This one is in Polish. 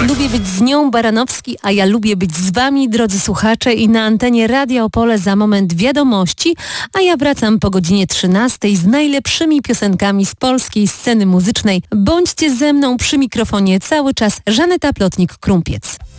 Lubię być z nią, Baranowski, a ja lubię być z wami, drodzy słuchacze, i na antenie Radia Opole za moment wiadomości, a ja wracam po godzinie 13 z najlepszymi piosenkami z polskiej sceny muzycznej. Bądźcie ze mną przy mikrofonie cały czas. Żaneta Plotnik-Krumpiec.